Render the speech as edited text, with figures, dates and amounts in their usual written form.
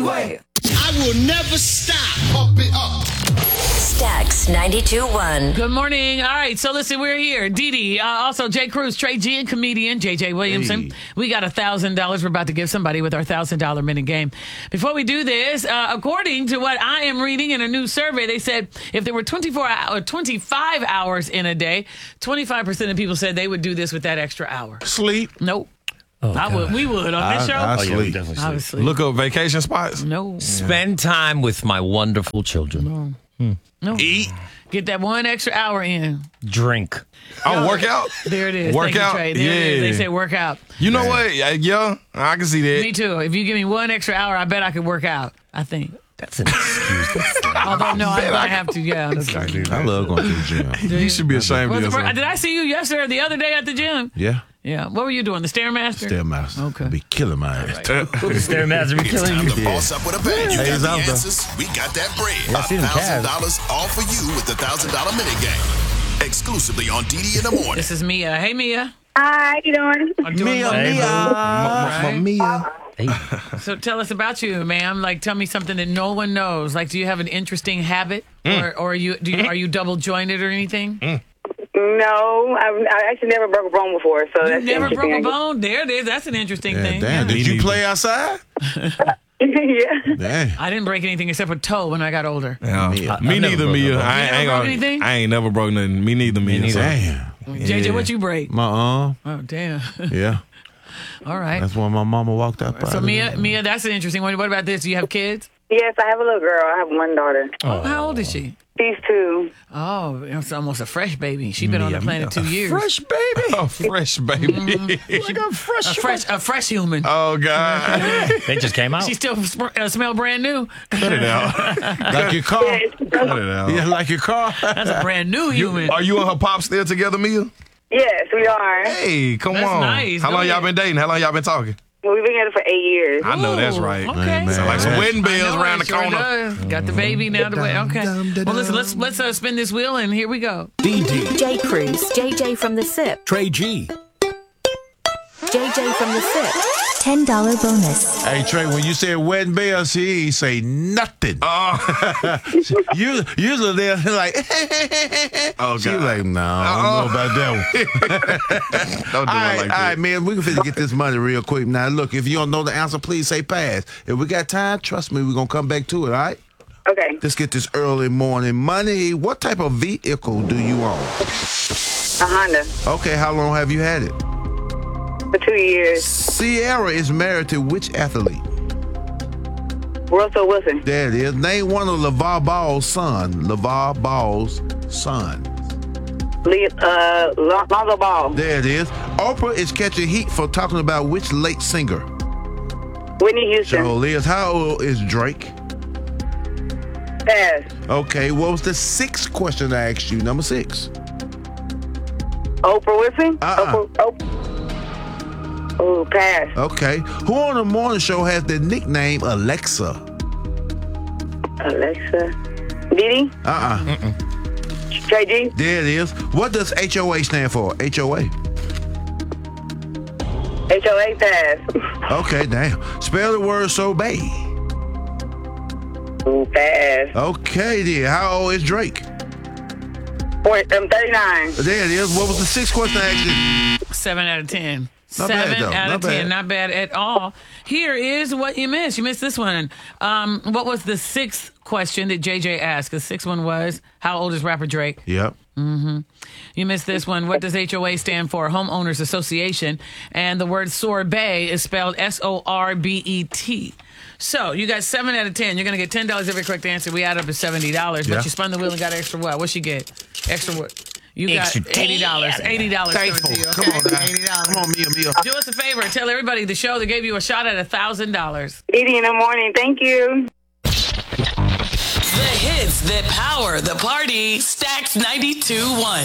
one way. I will never stop. Pump it up. Stacks 92.1. Good morning. All right, so listen, we're here. Dee Dee, also Jay Cruz, Trey G, and comedian JJ Williamson. Hey. We got $1,000 we're about to give somebody with our $1,000 minute game. Before we do this, according to what I am reading in a new survey, they said if there were 25 hours in a day, 25% of people said they would do this with that extra hour. Sleep. Nope. Oh, We would on this show. I Oh, yeah, we sleep. definitely I sleep. would sleep. Look up vacation spots. No. Spend time with my wonderful children. No. Eat. Get that one extra hour in. Drink. Oh, work out. There it is. Work Thank out. you, Trey. There it is. Yeah. They say work out. You know what? Yeah, I can see that. Me too. If you give me one extra hour, I bet I could work out. I think. That's an excuse. Although, no, I have to. Yeah. I love going to the gym. You should be ashamed of yourself. Did I see you yesterday or the other day at the gym? Yeah. Yeah. What were you doing? The Stairmaster? Stairmaster. Okay. Be killing my ass. Stairmaster be It's killing time you. to boss up with a band. You Hey, got he's the out there. answers. We got that bread. Yeah, I see them $1,000 all for you with the $1,000 minute game. Exclusively on DD in the morning. This is Mia. Hey, Mia. Hi, how you doing? I'm doing Mia, well. Mia. Mia. Hey, So tell us about you, ma'am. Like, tell me something that no one knows. Like, do you have an interesting habit, or are you double jointed or anything? No, I actually never broke a bone before, so You that's never broke a interesting. bone. There it is. That's an interesting Yeah, thing. damn. Yeah. Did you play outside? Yeah. Damn. I didn't break anything except a toe when I got older. Yeah. Mia. Me I've never neither, broke Mia. a bone. I You never ain't broke gonna. anything? I ain't never broke nothing. Me neither, Mia. neither. Damn. JJ, Yeah. what you break? My arm. Oh, damn. Yeah. All right. That's when my mama walked out. So Mia, that's an interesting one. What about this? Do you have kids? Yes, I have a little girl. I have one daughter. Oh, how old is she? She's 2. Oh, it's almost a fresh baby. She's been on the planet 2 years. fresh baby. Oh, fresh baby. Like a fresh. A fresh human. Oh God. They just came out. She still smell brand new. Cut it out. Like your car. Cut it out. Yeah, like your car. That's a brand new human. Are you and her pop still together, Mia? Yes, we are. Hey, come That's on. nice. How Go long y'all ahead. been dating? How long y'all been talking? We've been together for 8 years. I know that's Ooh, right. okay. Sound like some wedding bells I know, around the it sure corner. does. Got the baby now. Okay. Well, listen. Let's spin this wheel and here we go. DD, Jay Cruz, JJ from the SIP, Trey G, JJ from the SIP. $10 bonus. Hey Trey, when you said wedding bells, she ain't say nothing. Usually they're like, Oh, she God. like, no, I don't know about that one. Don't do All it right, like that. all right, man. We can finna get this money real quick. Now, look, if you don't know the answer, please say pass. If we got time, trust me, we're gonna come back to it. All right. Okay. Let's get this early morning money. What type of vehicle do you own? A Honda Okay, how long have you had it? for 2 years. Sierra is married to which athlete? Russell Wilson. There it is. Name one of LeVar Ball's son. LeVar Ball's son. Lonzo Ball. There it is. Oprah is catching heat for talking about which late singer? Whitney Houston. So, Liz, how old is Drake? Pass. Okay, what was the sixth question I asked you? Number 6. Oprah Wilson. Oh, pass. Okay. Who on the morning show has the nickname Alexa? Alexa. Didi. Trey G. There it is. What does HOA stand for? HOA. HOA pass. Okay, damn. Spell the word sorbet. Ooh, pass. Okay, then. How old is Drake? 39. There it is. What was the sixth question I asked you? 7 out of 10. Not bad, 7 though. out Not of 10. bad. Not bad at all. Here is what you missed. You missed this one. What was the sixth question that JJ asked? The sixth one was, how old is rapper Drake? Yep. You missed this one. What does HOA stand for? Homeowners Association. And the word sorbet is spelled SORBET. So you got 7 out of 10. You're going to get $10 every correct answer. We add up to $70. Yeah. But you spun the wheel and got extra what? What'd she get? Extra what? You got Extra $80. $80. Thankful. coming to you, Come okay? on now. $80. Come on, Mia. Do us a favor. Tell everybody the show that gave you a shot at $1,000. Didi in the morning. Thank you. The hits that power the party. Stacks 92.1.